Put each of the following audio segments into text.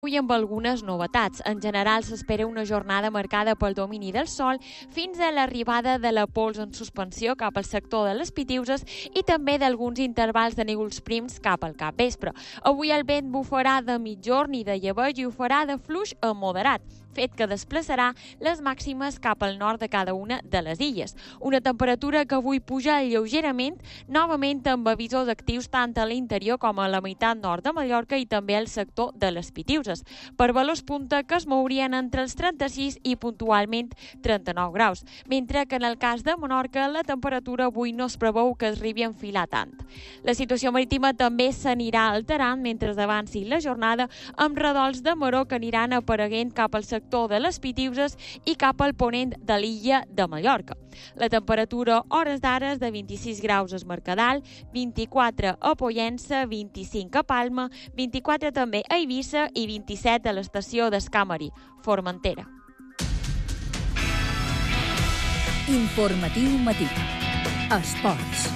Avui amb algunes novetats. En general s'espera una jornada marcada pel domini del sol fins a l'arribada de la pols en suspensió cap al sector de les Pitiuses i també d'alguns intervals de núvols prims cap al capvespre. Avui el vent bufarà de mitjorn i de llebeig i ho farà de fluix a moderat, fet que desplaçarà les màximes cap al nord de cada una de les illes. Una temperatura que avui puja lleugerament, novament amb avisos actius tant a l'interior com a la meitat nord de Mallorca i també al sector de les Pitiuses, per valors punta que es mourien entre els 36 i puntualment 39 graus, mentre que en el cas de Menorca la temperatura avui no es preveu que es arribi a enfilar tant. La situació marítima també s'anirà alterant mentre avanci la jornada amb redols de maró que aniran apareguent cap al sector de les Pitiuses i cap al ponent de l'illa de Mallorca. La temperatura hores d'ara és de 26 graus a Es Mercadal, 24 a Pollença, 25 a Palma, 24 també a Eivissa i 27 a l'estació d'Escamari, Formentera. Informatiu matí. Esports.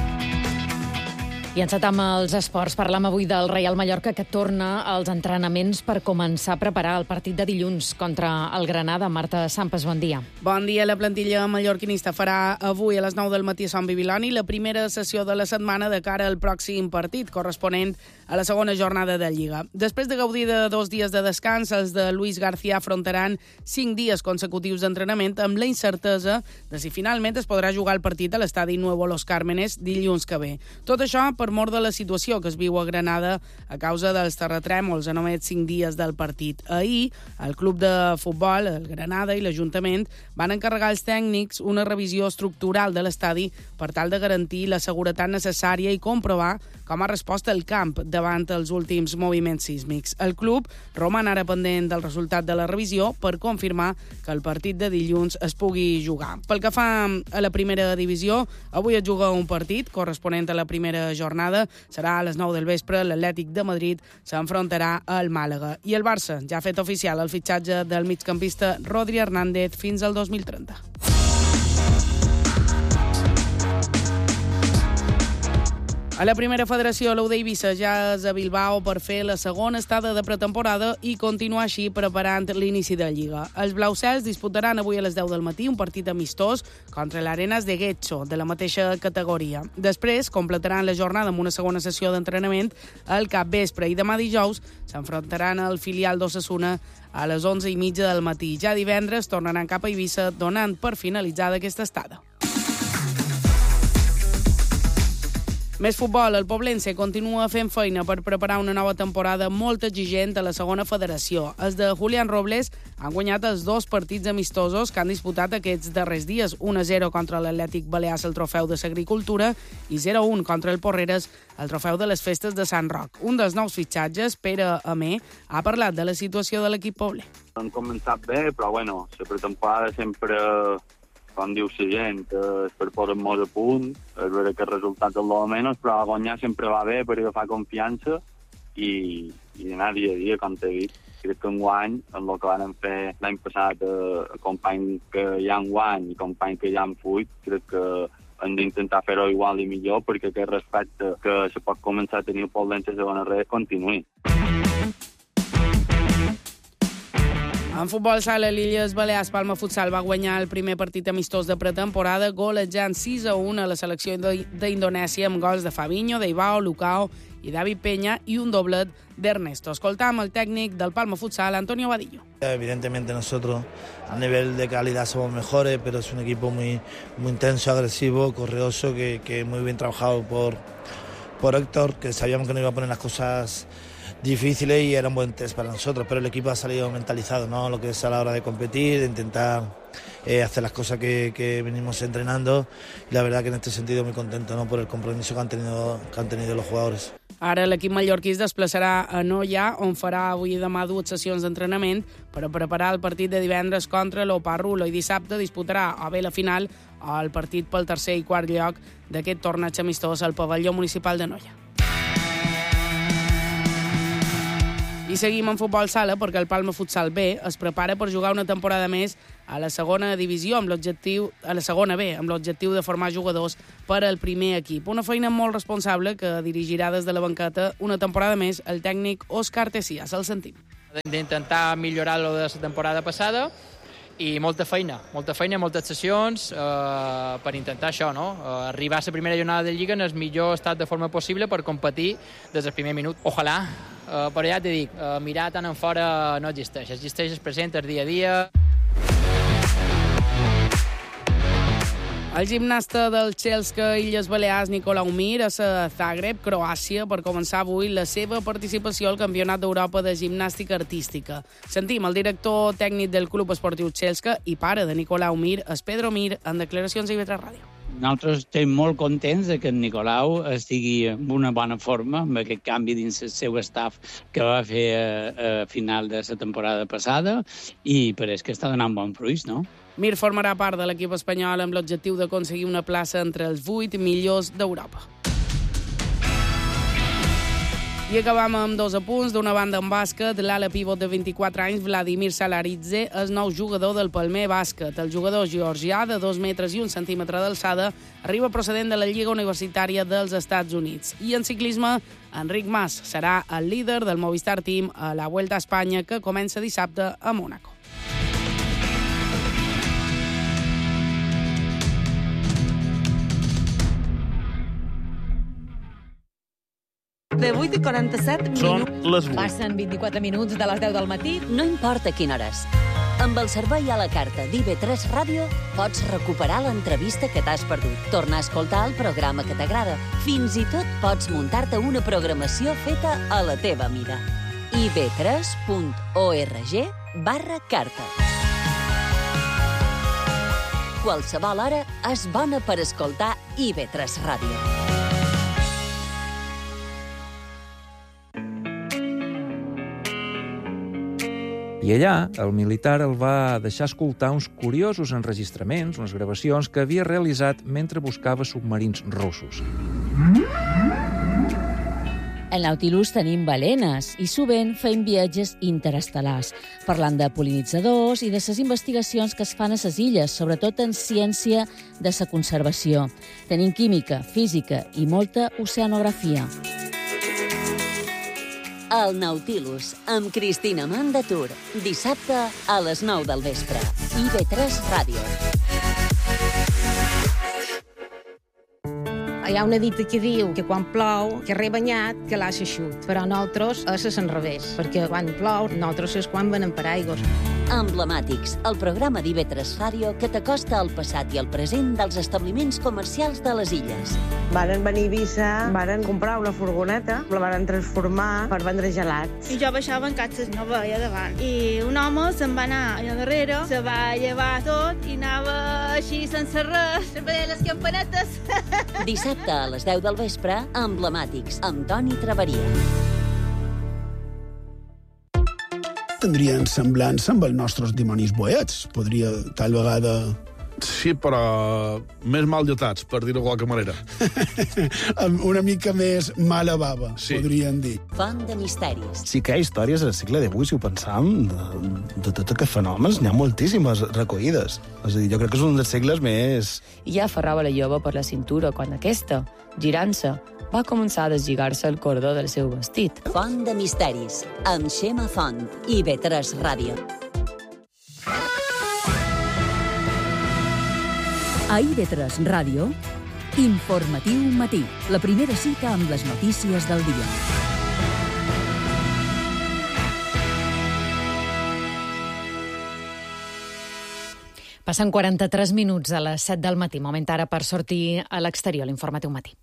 I encetam els esports. Parlam avui del Reial Mallorca, que torna als entrenaments per començar a preparar el partit de dilluns contra el Granada. Marta Sampas, bon dia. Bon dia. La plantilla mallorquinista farà avui a les 9 del matí a Sant Bibiloni la primera sessió de la setmana de cara al pròxim partit, corresponent a la segona jornada de Lliga. Després de gaudir de 2 dies de descans, els de Luis García afrontaran 5 dies consecutius d'entrenament amb la incertesa de si finalment es podrà jugar el partit a l'estadi Nuevo Los Cármenes dilluns que ve. Tot això per mor de la situació que es viu a Granada a causa dels terratrèmols a només 5 dies del partit. Ahir, el club de futbol, el Granada i l'Ajuntament van encarregar als tècnics una revisió estructural de l'estadi per tal de garantir la seguretat necessària i comprovar com ha respost el camp davant els últims moviments sísmics. El club roman ara pendent del resultat de la revisió per confirmar que el partit de dilluns es pugui jugar. Pel que fa a la primera divisió, avui es juga un partit corresponent a la primera jornada. Serà a les 9 del vespre. L'Atlètic de Madrid s'enfrontarà al Màlaga. I el Barça ja ha fet oficial el fitxatge del migcampista Rodri Hernández fins al 2030. A la primera federació, l'U d'Eivissa ja és a Bilbao per fer la segona estada de pretemporada i continuar així preparant l'inici de la Lliga. Els blaucels disputaran avui a les 10 del matí un partit amistós contra l'Arenas de Getxo, de la mateixa categoria. Després completaran la jornada amb una segona sessió d'entrenament al capvespre i demà dijous s'enfrontaran al filial d'Osasuna a les 11:30 del matí. Ja divendres tornaran cap a Eivissa, donant per finalitzada aquesta estada. Més futbol. El Poblense continua fent feina per preparar una nova temporada molt exigent a la segona federació. Els de Julián Robles han guanyat els 2 partits amistosos que han disputat aquests darrers dies. 1-0 contra l'Atlètic Balears, el trofeu de l'Agricultura, i 0-1 contra el Porreres, el trofeu de les festes de Sant Roc. Un dels nous fitxatges, Pere Amé, ha parlat de la situació de l'equip pobler. Han començat bé, però bueno, la pretemporada sempre, com diu la gent, és per posar-nos a punt. És veritat que el resultat és el de menys, però guanyar sempre va bé per agafar confiança i anar dia a dia, com t'he dit. Crec que enguany, en el que van fer l'any passat, companys que hi ha enguany i companys que hi ha fuit, crec que hem d'intentar fer-ho igual i millor perquè aquest respecte que se pot començar a tenir el Poblense a segona red continuï. En futbol sala, l'Illes Balears Palma Futsal va guanyar el primer partit amistós de pretemporada, golejant 6-1 a la selecció d'Indonèsia amb gols de Fabinho, Deibao, Lucao i David Peña y un doblet de Ernesto. Escoltamos al técnico del Palma Futsal, Antonio Vadillo. Evidentemente nosotros a nivel de calidad somos mejores, pero es un equipo muy intenso, agresivo, correoso, que muy bien trabajado por Héctor, que sabíamos que no iba a poner las cosas difíciles y era un buen test para nosotros, pero el equipo ha salido mentalizado, ¿no? Lo que es a la hora de competir, de intentar hacer las cosas que venimos entrenando, y la verdad que en este sentido muy contento, ¿no? Por el compromiso que han tenido los jugadores. Ara l'equip mallorquí es desplaçarà a Noia, on farà avui i demà 2 sessions d'entrenament per a preparar el partit de divendres contra l'Oparrulo, i dissabte disputarà o bé la final o el partit pel tercer i quart lloc d'aquest torneig amistós al pavelló municipal de Noia. I seguim en futbol sala perquè el Palma Futsal B es prepara per jugar una temporada més a la segona divisió a la segona B, amb l'objectiu de formar jugadors per al primer equip. Una feina molt responsable que dirigirà des de la banqueta una temporada més el tècnic Òscar Tessias. El sentim. d'intentar millorar lo de la temporada passada i molta feina, moltes sessions per intentar això, no? Arribar a la primera jornada de Lliga en el millor estat de forma possible per competir des del primer minut. Ojalà, però ja t'he dit, mirar tant en fora no existeix el present, el dia a dia. El gimnasta del Chelsea Illes Balears, Nicolau Mir, a Zagreb, Croàcia, per començar avui la seva participació al Campionat d'Europa de Gimnàstica Artística. Sentim el director tècnic del Club Esportiu Chelsea i pare de Nicolau Mir, es Pedro Mir, en declaracions a IB3 Ràdio. Nosaltres estem molt contents que en Nicolau estigui en una bona forma amb aquest canvi dins el seu staff que va fer a final de la temporada passada i pareix que està donant bons fruits, no? Mir formarà part de l'equip espanyol amb l'objectiu d'aconseguir una plaça entre els 8 millors d'Europa. I acabam amb 2 apunts. D'una banda, en bàsquet, l'ala pivot de 24 anys, Vladimir Salaridze, és nou jugador del Palmer Bàsquet. El jugador georgià, de 2 metres i 1 centímetre d'alçada, arriba procedent de la Lliga Universitària dels Estats Units. I en ciclisme, Enric Mas serà el líder del Movistar Team a la Vuelta a Espanya, que comença dissabte a Mònaco. De 8 i 47 minuts. Són les 8. Passen 24 minuts de les 10 del matí. No importa quina hora és. Amb el servei a la carta d'IB3 Ràdio pots recuperar l'entrevista que t'has perdut, tornar a escoltar el programa que t'agrada. Fins i tot pots muntar-te una programació feta a la teva mida. ib3.org/carta. Qualsevol hora és bona per escoltar IB3 Ràdio. I allà, el militar el va deixar escoltar uns curiosos enregistraments, unes gravacions que havia realitzat mentre buscava submarins russos. Al Nautilus tenim balenes i sovint fem viatges interestel·lars, parlant de pol·linitzadors i de les investigacions que es fan a les illes, sobretot en ciència de la conservació. Tenim química, física i molta oceanografia. El Nautilus, amb Cristina Mandatur, dissabte a les 9 del vespre. IB3 Ràdio. Hi ha una dita que diu que quan plou, que rebanyat, que l'ha eixut. Però nosaltres és al revés, perquè quan plou, nosaltres és quan venen per aigües. Emblemàtics, el programa d'IB3 Ràdio que t'acosta al passat i al present dels establiments comercials de les illes. Varen venir a Eivissa, varen comprar una furgoneta, la varen transformar per vendre gelats. I jo baixava en catxes, no veia davant. I un home se'n va anar allà darrere, se va llevar tot i anava així sense res, veient les campanetes. Dissabte a les 10 del vespre, Emblemàtics, amb Toni Traveria. Tindrien semblança amb els nostres dimonis boets. Podria, tal vegada... Sí, però més mal dotats, per dir-ho de qualque manera. Una mica més mala bava, sí. Podríem dir. Font de misteris. Sí que hi ha històries al segle XVIII, si ho pensam, de tots aquests fenòmens. N'hi ha moltíssimes recollides. És a dir, jo crec que és un dels segles més... I ja aferrava la jove per la cintura quan aquesta, girant-se, va començar a deslligar-se el cordó del seu vestit. Font de misteris, amb Xema Font, IB3 Ràdio. A IB3 Ràdio, Informatiu Matí, la primera cita amb les notícies del dia. Passen 43 minuts a les 7 del matí, moment ara per sortir a l'exterior, l'Informatiu Matí.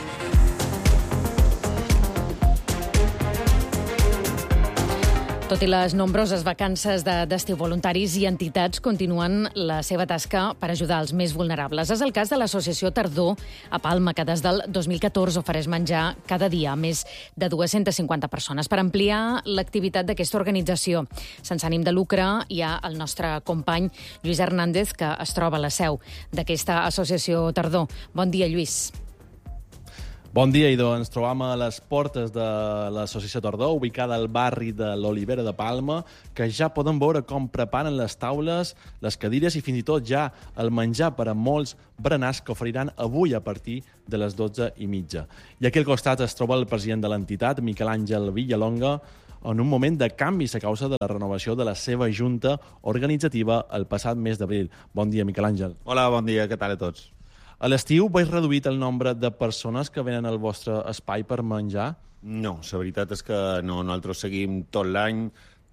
Tot i les nombroses vacances d'estiu, voluntaris i entitats continuen la seva tasca per ajudar els més vulnerables. És el cas de l'Associació Tardor a Palma, que des del 2014 ofereix menjar cada dia a més de 250 persones. Per ampliar l'activitat d'aquesta organització sense ànim de lucre, hi ha el nostre company Lluís Hernández, que es troba a la seu d'aquesta Associació Tardor. Bon dia, Lluís. Bon dia, i ens trobam a les portes de l'Associació Tardor, ubicada al barri de l'Olivera de Palma, que ja poden veure com preparen les taules, les cadires i fins i tot ja el menjar per a molts berenars que oferiran avui a partir de les 12:30. I aquí al costat es troba el president de l'entitat, Miquel Àngel Villalonga. en un moment de canvis a causa de la renovació de la seva junta organitzativa el passat mes d'abril. Bon dia, Miquel Àngel. Hola, bon dia, què tal a tots? A l'estiu vau reduït el nombre de persones que venen al vostre espai per menjar? No, la veritat és que no. Nosaltres seguim tot l'any,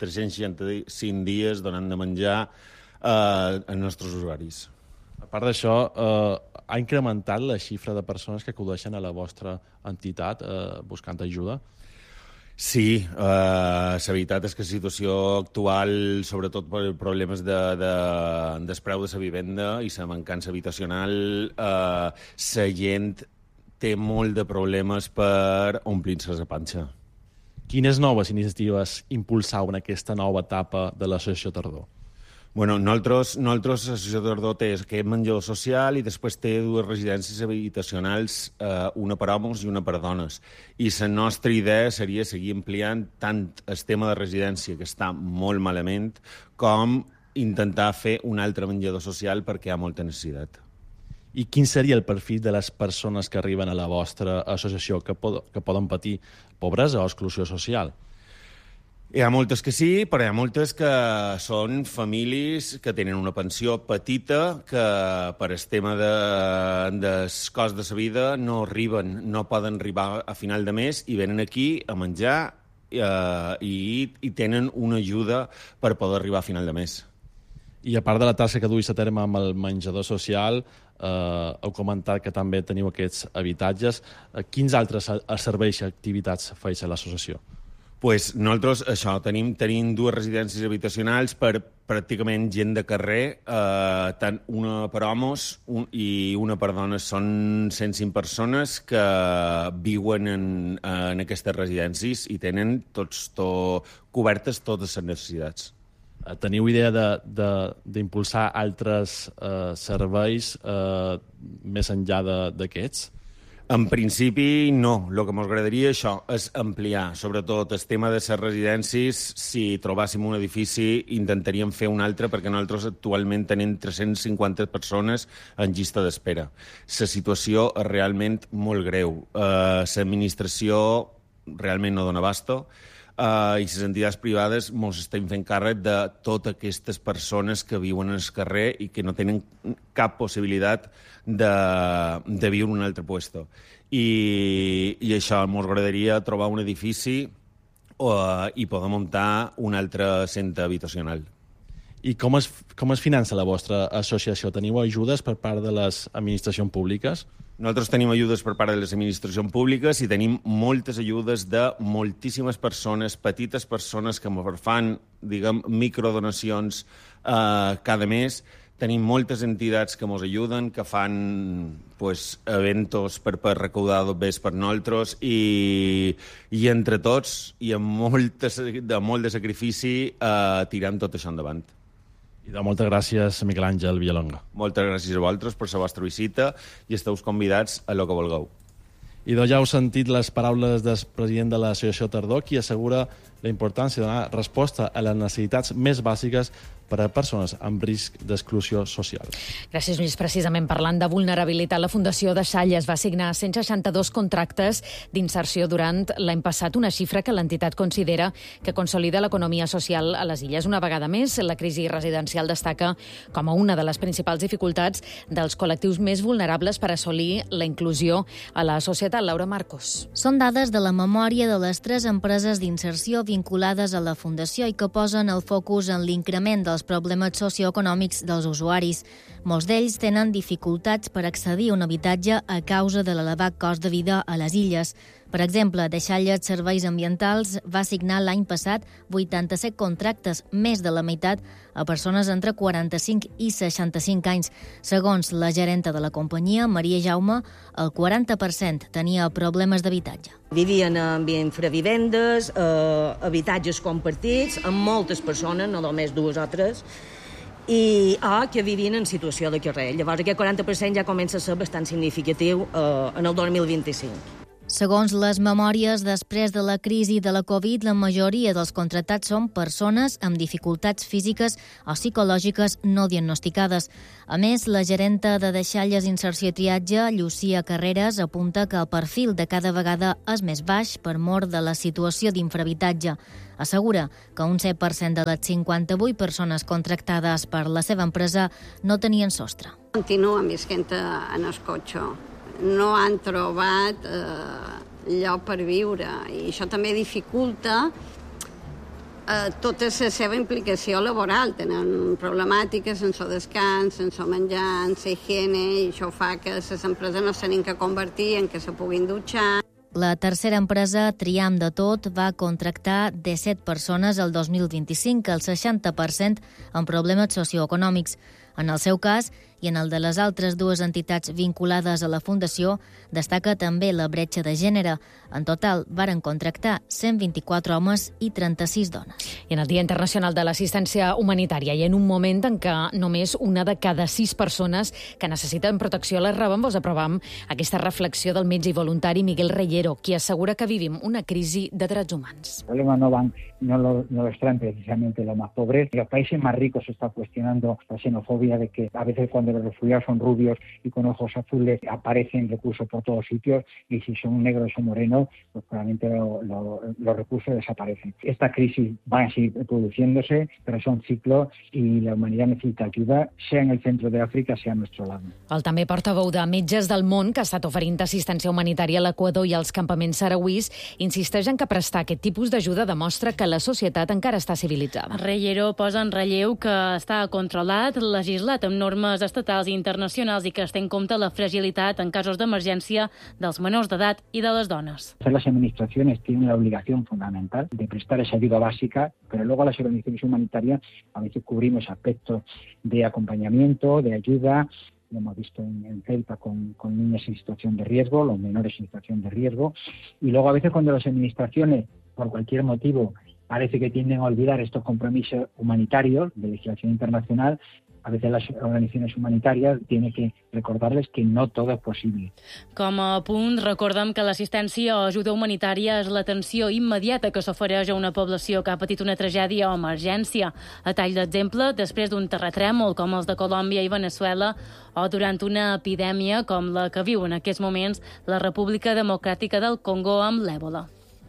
365 dies donant de menjar als nostres usuaris. A part d'això, ha incrementat la xifra de persones que acudeixen a la vostra entitat buscant ajuda? Sí, la veritat és que la situació actual, sobretot per problemes del preu de la vivenda i la mancança habitacional, la gent té molt de problemes per omplir-se la panxa. Quines noves iniciatives impulsau en aquesta nova etapa de l'Associació Tardor? Bueno, nosaltres l'Associació Tardor té aquest menjador social i després té dues residències habitacionals, una per homes i una per dones. I la nostra idea seria seguir ampliant tant el tema de residència, que està molt malament, com intentar fer un altre menjador social perquè hi ha molta necessitat. I quin seria el perfil de les persones que arriben a la vostra associació que poden patir pobresa o exclusió social? Hi ha moltes que sí, però hi ha moltes que són famílies que tenen una pensió petita, que per el tema del cost de la vida no poden arribar a final de mes i venen aquí a menjar i tenen una ajuda per poder arribar a final de mes. I a part de la tasca que duis a terme amb el menjador social, heu comentat que també teniu aquests habitatges. Quins altres serveis i activitats feu a l'associació? Pues nosaltres això, tenim dues residències habitacionals per pràcticament gent de carrer, tant una per homes i una per dones. Són 105 persones que viuen en aquestes residències i tenen cobertes totes les necessitats. Teniu idea d'impulsar altres serveis més enllà d'aquests? En principi, no. El que m'agradaria és ampliar, sobretot el tema de les residències. Si trobàssim un edifici, intentaríem fer un altre, perquè nosaltres actualment tenim 350 persones en llista d'espera. La situació és realment molt greu. L'administració realment no dona abasto, i les entitats privades ens estem fent càrrec de totes aquestes persones que viuen al carrer i que no tenen cap possibilitat de viure en un altre puesto. I això, ens agradaria trobar un edifici i poder muntar un altre centre habitacional. I com es finança la vostra associació? Teniu ajudes per part de les administracions públiques? Nosaltres tenim ajudes per part de les administracions públiques i tenim moltes ajudes de moltíssimes persones, petites persones que fan, microdonacions cada mes. Tenim moltes entitats que ens ajuden, que fan eventos per recaudar bé per nosaltres i entre tots i amb molt de sacrifici tirem tot això endavant. I moltes gràcies, Miquel Àngel Villalonga. Moltes gràcies a vosaltres per la vostra visita i esteu convidats a lo que vulgueu. I ja heu sentit les paraules del president de l'Associació Tardor, qui assegura la importància de donar resposta a les necessitats més bàsiques per a persones amb risc d'exclusió social. Gràcies, Lluís. Precisament parlant de vulnerabilitat, la Fundació Deixalles va signar 162 contractes d'inserció durant l'any passat, una xifra que l'entitat considera que consolida l'economia social a les illes. Una vegada més, la crisi residencial destaca com a una de les principals dificultats dels col·lectius més vulnerables per assolir la inclusió a la societat. Laura Marcos. Són dades de la memòria de les 3 empreses d'inserció vinculades a la Fundació i que posen el focus en l'increment dels problemes socioeconòmics dels usuaris. Molts d'ells tenen dificultats per accedir a un habitatge a causa de l'elevat cost de vida a les illes. Per exemple, Deixalles Serveis Ambientals va signar l'any passat 87 contractes, més de la meitat, a persones entre 45 i 65 anys. Segons la gerenta de la companyia, Maria Jaume, el 40% tenia problemes d'habitatge. Vivien en infravivendes, habitatges compartits, amb moltes persones, no només 2 o 3, i que vivien en situació de carrer. Llavors aquest 40% ja comença a ser bastant significatiu en el 2025. Segons les memòries, després de la crisi de la Covid, la majoria dels contractats són persones amb dificultats físiques o psicològiques no diagnosticades. A més, la gerenta de Deixalles, Inserció i Triatge, Llucia Carreras, apunta que el perfil de cada vegada és més baix per mor de la situació d'infrahabitatge. Assegura que un 7% de les 58 persones contractades per la seva empresa no tenien sostre. Continuen visquent en el cotxe. No han trobat lloc per viure i això també dificulta tota la seva implicació laboral. Tenen problemàtiques sense descans, sense menjar, sense higiene, i això fa que les empreses no s'han que convertir en que se puguin dutxar. La tercera empresa, Triam de Tot, va contractar 17 persones el 2025, el 60% amb problemes socioeconòmics. En el seu cas, i en el de les altres dues entitats vinculades a la Fundació, destaca també la bretxa de gènere. En total, varen contractar 124 homes i 36 dones. I en el Dia Internacional de l'Assistència Humanitària i en un moment en què només una de cada 6 persones que necessiten protecció les reben, vos aprovem aquesta reflexió del metge i voluntari Miguel Reyero, qui assegura que vivim una crisi de drets humans. El problema no los traen precisamente los más pobres. En los países más ricos se está cuestionando la xenofobia de que a veces cuando los refugiados son rubios y con ojos azules aparecen recursos por todos sitios, y si son negros o morenos, pues probablemente los recursos desaparecen. Esta crisis va a seguir produciéndose, pero son ciclos y la humanidad necesita ayuda, sea en el centro de África, sea a nuestro lado. El també portaveu de Metges del Món, que ha estat oferint assistència humanitària a l'Equador i als campaments sarauís, insisteix en que prestar aquest tipus d'ajuda demostra que la societat encara està civilitzada. Reyero posa en relleu que està controlat, legislat amb normes estatals i internacionals i que es té en compte la fragilitat en casos d'emergència dels menors d'edat i de les dones. Las administraciones tienen la obligación fundamental de prestar esa ayuda básica, pero luego las organizaciones humanitarias a veces cubrimos aspectos de acompañamiento, de ayuda. Lo hemos visto en Celta con niñas en situación de riesgo, los menores en situación de riesgo, y luego a veces cuando las administraciones, por cualquier motivo, parece que tienden a olvidar estos compromisos humanitarios de legislación internacional, a veces las organizacions humanitàries tienen que recordarles que no todo es posible. Com a punt, recordem que l'assistència o ajuda humanitària és l'atenció immediata que s'ofereix a una població que ha patit una tragèdia o emergència. A tall d'exemple, després d'un terratrèmol com els de Colòmbia i Veneçuela, o durant una epidèmia com la que viu en aquests moments la República Democràtica del Congo amb l'èbola.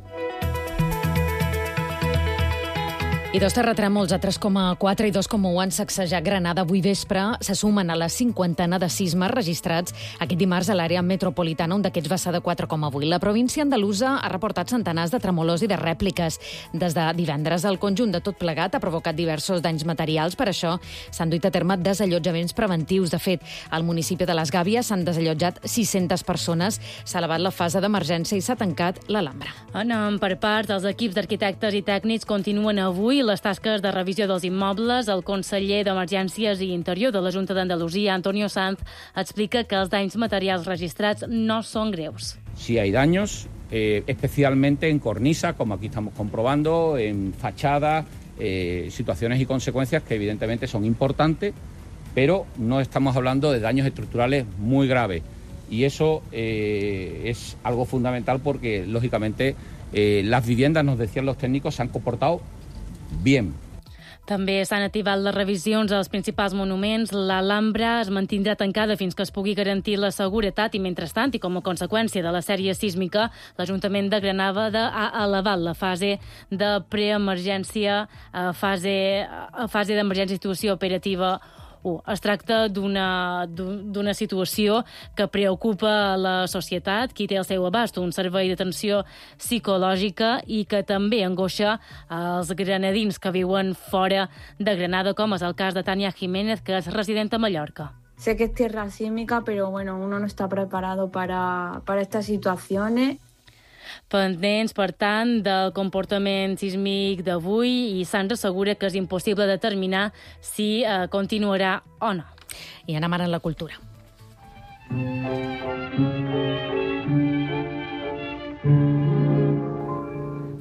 I 2 terratrèmols a 3,4 i 2,1 han sacsejat Granada avui vespre. Se sumen a la 50 de sismes registrats aquest dimarts a l'àrea metropolitana, un d'aquests va ser de 4,8. La província andalusa ha reportat centenars de tremolors i de rèpliques. Des de divendres, el conjunt de tot plegat ha provocat diversos danys materials. Per això s'han duit a terme desallotjaments preventius. De fet, al municipi de les Gàbies s'han desallotjat 600 persones, s'ha elevat la fase d'emergència i s'ha tancat l'Alhambra. Anem per part. Els equips d'arquitectes i tècnics continuen avui les tasques de revisió dels immobles. El conseller d'Emergències i Interior de la Junta d'Andalusia, Antonio Sanz, explica que els danys materials registrats no són greus. Sí hay daños, especialmente en cornisa, como aquí estamos comprobando, en fachada, situaciones y consecuencias que evidentemente son importantes, pero no estamos hablando de daños estructurales muy graves. Y eso es algo fundamental porque, lógicamente, las viviendas, nos decían los técnicos, se han comportado bien. També s'han activat les revisions als principals monuments. L'Alhambra es mantindrà tancada fins que es pugui garantir la seguretat i, mentrestant, i com a conseqüència de la sèrie sísmica, l'Ajuntament de Granada ha elevat la fase de preemergència a fase d'emergència i situació operativa 1. Es tracta d'una situació que preocupa la societat, qui té al seu abast un servei d'atenció psicològica i que també angoixa els granadins que viuen fora de Granada, com és el cas de Tania Jiménez, que és resident a Mallorca. Sé que es tierra sísmica, pero bueno, uno no está preparado para estas situaciones. Pendents, per tant, del comportament sísmic d'avui, i Sanz assegura que és impossible determinar si continuarà o no. I anem ara en la cultura.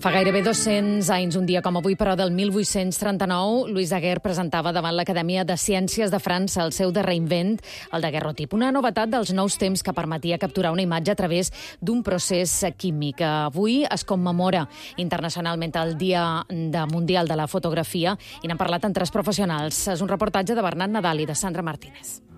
Fa gairebé 200 anys, un dia com avui, però del 1839, Louis Daguerre presentava davant l'Acadèmia de Ciències de França el seu darrer invent, el daguerrotip, una novetat dels nous temps que permetia capturar una imatge a través d'un procés químic. Avui es commemora internacionalment el Dia Mundial de la Fotografia i n'han parlat amb 3 professionals. És un reportatge de Bernat Nadal i de Sandra Martínez.